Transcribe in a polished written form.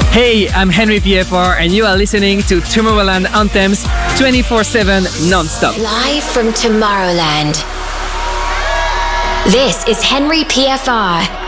Hey, I'm Henry PFR and you are listening to Tomorrowland Anthems 24/7 non-stop. Live from Tomorrowland. This is Henry PFR.